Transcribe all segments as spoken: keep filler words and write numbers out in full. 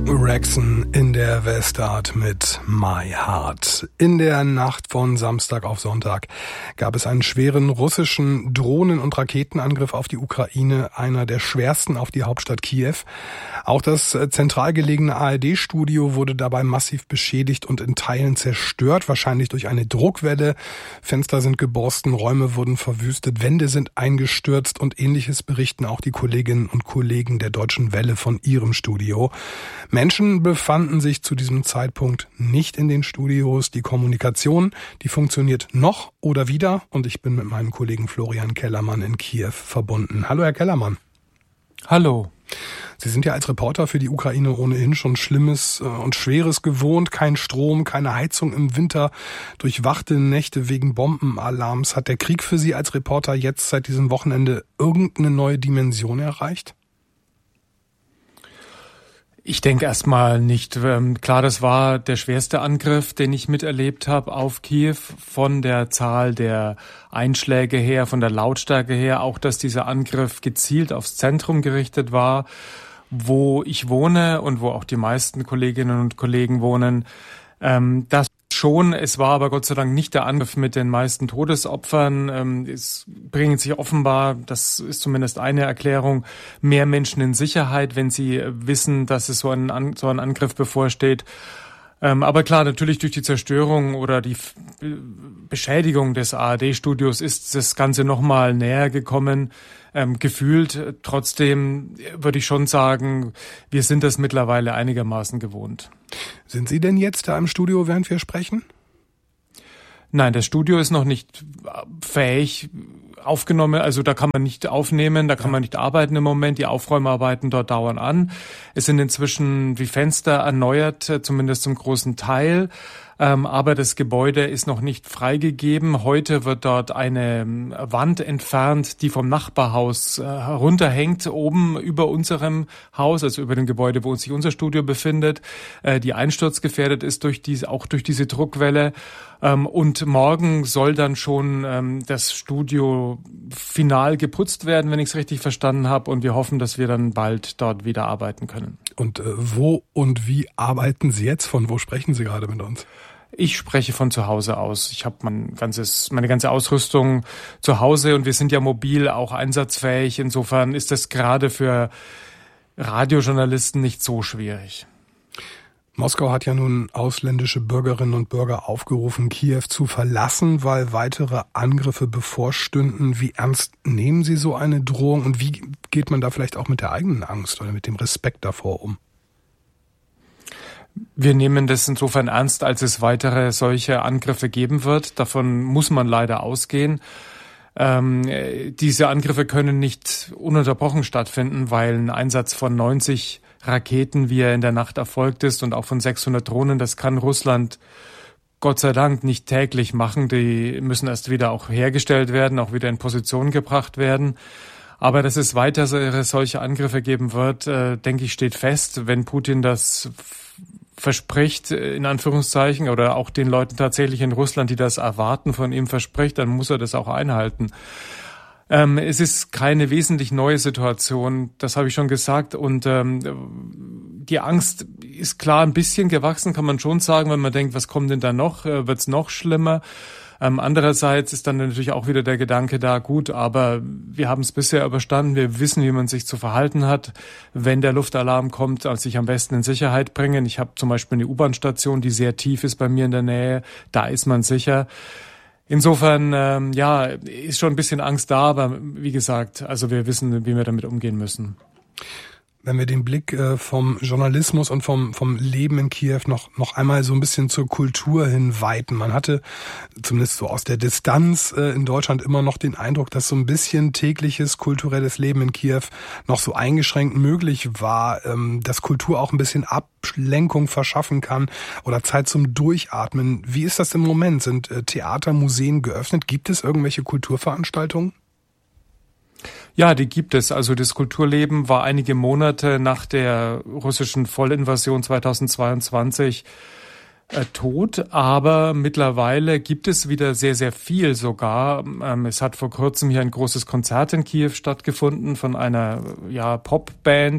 Rexon in der Westart mit My Heart. In der Nacht von Samstag auf Sonntag gab es einen schweren russischen Drohnen- und Raketenangriff auf die Ukraine, einer der schwersten auf die Hauptstadt Kiew. Auch das zentral gelegene A R D-Studio wurde dabei massiv beschädigt und in Teilen zerstört, wahrscheinlich durch eine Druckwelle. Fenster sind geborsten, Räume wurden verwüstet, Wände sind eingestürzt und Ähnliches berichten auch die Kolleginnen und Kollegen der Deutschen Welle von ihrem Studio. Menschen befanden sich zu diesem Zeitpunkt nicht in den Studios. Die Kommunikation, die funktioniert noch oder wieder. Und ich bin mit meinem Kollegen Florian Kellermann in Kiew verbunden. Hallo, Herr Kellermann. Hallo. Sie sind ja als Reporter für die Ukraine ohnehin schon Schlimmes und Schweres gewohnt. Kein Strom, keine Heizung im Winter, durchwachte Nächte wegen Bombenalarms. Hat der Krieg für Sie als Reporter jetzt seit diesem Wochenende irgendeine neue Dimension erreicht? Ich denke erstmal nicht. Klar, das war der schwerste Angriff, den ich miterlebt habe auf Kiew, von der Zahl der Einschläge her, von der Lautstärke her, auch dass dieser Angriff gezielt aufs Zentrum gerichtet war, wo ich wohne und wo auch die meisten Kolleginnen und Kollegen wohnen. Das schon, es war aber Gott sei Dank nicht der Angriff mit den meisten Todesopfern. Es bringen sich offenbar, das ist zumindest eine Erklärung, mehr Menschen in Sicherheit, wenn sie wissen, dass es so ein, so ein Angriff bevorsteht. Aber klar, natürlich durch die Zerstörung oder die Beschädigung des A R D-Studios ist das Ganze nochmal näher gekommen. Ähm, gefühlt, trotzdem würde ich schon sagen, wir sind das mittlerweile einigermaßen gewohnt. Sind Sie denn jetzt da im Studio, während wir sprechen? Nein, das Studio ist noch nicht fähig aufgenommen, also da kann man nicht aufnehmen, da kann man nicht arbeiten im Moment, die Aufräumarbeiten dort dauern an. Es sind inzwischen die Fenster erneuert, zumindest zum großen Teil. Ähm, aber das Gebäude ist noch nicht freigegeben. Heute wird dort eine Wand entfernt, die vom Nachbarhaus äh, herunterhängt, oben über unserem Haus, also über dem Gebäude, wo sich unser Studio befindet, äh, die einsturzgefährdet ist durch diese, auch durch diese Druckwelle. Ähm, und morgen soll dann schon ähm, das Studio final geputzt werden, wenn ich es richtig verstanden habe. Und wir hoffen, dass wir dann bald dort wieder arbeiten können. Und äh, wo und wie arbeiten Sie jetzt? Von wo sprechen Sie gerade mit uns? Ich spreche von zu Hause aus. Ich habe mein ganzes, meine ganze Ausrüstung zu Hause und wir sind ja mobil auch einsatzfähig. Insofern ist das gerade für Radiojournalisten nicht so schwierig. Moskau hat ja nun ausländische Bürgerinnen und Bürger aufgerufen, Kiew zu verlassen, weil weitere Angriffe bevorstünden. Wie ernst nehmen Sie so eine Drohung und wie geht man da vielleicht auch mit der eigenen Angst oder mit dem Respekt davor um? Wir nehmen das insofern ernst, als es weitere solche Angriffe geben wird. Davon muss man leider ausgehen. Ähm, diese Angriffe können nicht ununterbrochen stattfinden, weil ein Einsatz von neunzig Raketen, wie er in der Nacht erfolgt ist, und auch von sechshundert Drohnen, das kann Russland Gott sei Dank nicht täglich machen. Die müssen erst wieder auch hergestellt werden, auch wieder in Position gebracht werden. Aber dass es weitere solche Angriffe geben wird, äh, denke ich, steht fest. Wenn Putin das verspricht, in Anführungszeichen, oder auch den Leuten tatsächlich in Russland, die das erwarten, von ihm verspricht, dann muss er das auch einhalten. Ähm, es ist keine wesentlich neue Situation, das habe ich schon gesagt. Und ähm, die Angst ist klar ein bisschen gewachsen, kann man schon sagen, wenn man denkt, was kommt denn da noch? Äh, wird's noch schlimmer? Ähm, andererseits ist dann natürlich auch wieder der Gedanke da, gut, aber wir haben es bisher überstanden, wir wissen, wie man sich zu verhalten hat. Wenn der Luftalarm kommt, also sich am besten in Sicherheit bringen. Ich habe zum Beispiel eine U-Bahn-Station, die sehr tief ist bei mir in der Nähe, da ist man sicher. Insofern, ähm, ja, ist schon ein bisschen Angst da, aber wie gesagt, also wir wissen, wie wir damit umgehen müssen. Wenn wir den Blick äh, vom Journalismus und vom vom Leben in Kiew noch noch einmal so ein bisschen zur Kultur hin weiten. Man hatte zumindest so aus der Distanz äh, in Deutschland immer noch den Eindruck, dass so ein bisschen tägliches kulturelles Leben in Kiew noch so eingeschränkt möglich war, ähm, dass Kultur auch ein bisschen Ablenkung verschaffen kann oder Zeit zum Durchatmen. Wie ist das im Moment? Sind äh, Theater, Museen geöffnet? Gibt es irgendwelche Kulturveranstaltungen? Ja, die gibt es. Also das Kulturleben war einige Monate nach der russischen Vollinvasion zweitausendzweiundzwanzig äh, tot, aber mittlerweile gibt es wieder sehr, sehr viel sogar. Ähm, es hat vor kurzem hier ein großes Konzert in Kiew stattgefunden von einer ja, Popband,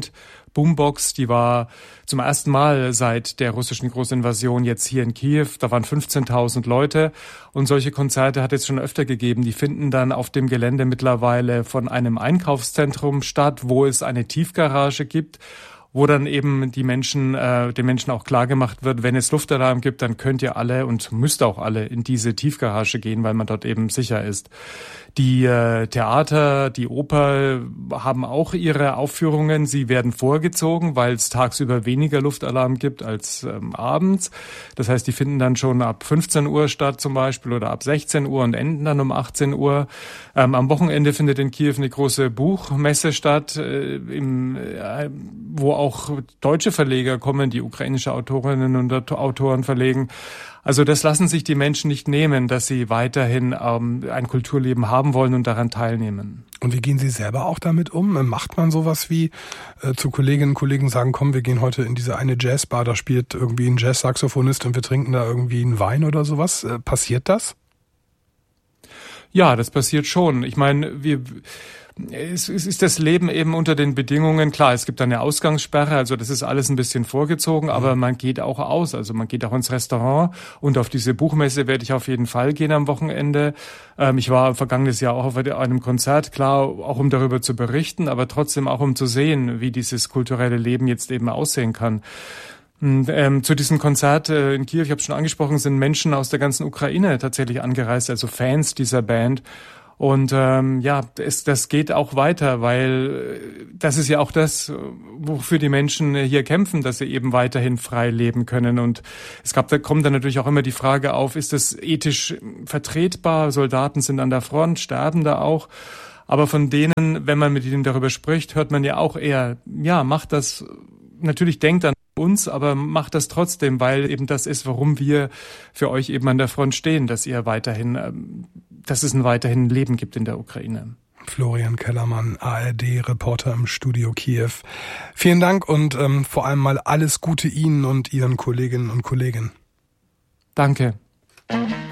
Boombox, die war zum ersten Mal seit der russischen Großinvasion jetzt hier in Kiew. Da waren fünfzehntausend Leute und solche Konzerte hat es schon öfter gegeben. Die finden dann auf dem Gelände mittlerweile von einem Einkaufszentrum statt, wo es eine Tiefgarage gibt, wo dann eben die Menschen, äh, den Menschen auch klar gemacht wird, wenn es Luftalarm gibt, dann könnt ihr alle und müsst auch alle in diese Tiefgarage gehen, weil man dort eben sicher ist. Die äh, Theater, die Oper haben auch ihre Aufführungen. Sie werden vorgezogen, weil es tagsüber weniger Luftalarm gibt als ähm, abends. Das heißt, die finden dann schon ab fünfzehn Uhr statt zum Beispiel oder ab sechzehn Uhr und enden dann um achtzehn Uhr. Ähm, am Wochenende findet in Kiew eine große Buchmesse statt, äh, im, äh, wo auch deutsche Verleger kommen, die ukrainische Autorinnen und Autoren verlegen. Also das lassen sich die Menschen nicht nehmen, dass sie weiterhin ähm, ein Kulturleben haben wollen und daran teilnehmen. Und wie gehen Sie selber auch damit um? Macht man sowas wie äh, zu Kolleginnen und Kollegen sagen, komm, wir gehen heute in diese eine Jazzbar, da spielt irgendwie ein Jazzsaxophonist und wir trinken da irgendwie einen Wein oder sowas? Äh, passiert das? Ja, das passiert schon. Ich meine, wir... Es ist das Leben eben unter den Bedingungen, klar, es gibt eine Ausgangssperre, also das ist alles ein bisschen vorgezogen, aber man geht auch aus, also man geht auch ins Restaurant und auf diese Buchmesse werde ich auf jeden Fall gehen am Wochenende. Ähm, ich war vergangenes Jahr auch auf einem Konzert, klar, auch um darüber zu berichten, aber trotzdem auch um zu sehen, wie dieses kulturelle Leben jetzt eben aussehen kann. Und, ähm, zu diesem Konzert äh, in Kiew, ich habe es schon angesprochen, sind Menschen aus der ganzen Ukraine tatsächlich angereist, also Fans dieser Band. Und ähm, ja, das, das geht auch weiter, weil das ist ja auch das, wofür die Menschen hier kämpfen, dass sie eben weiterhin frei leben können. Und es gab, da kommt dann natürlich auch immer die Frage auf, ist das ethisch vertretbar? Soldaten sind an der Front, sterben da auch. Aber von denen, wenn man mit ihnen darüber spricht, hört man ja auch eher, ja, macht das, natürlich denkt an uns, aber macht das trotzdem, weil eben das ist, warum wir für euch eben an der Front stehen, dass ihr weiterhin, dass es ein weiterhin Leben gibt in der Ukraine. Florian Kellermann, A R D-Reporter im Studio Kiew. Vielen Dank und ähm, vor allem mal alles Gute Ihnen und Ihren Kolleginnen und Kollegen. Danke.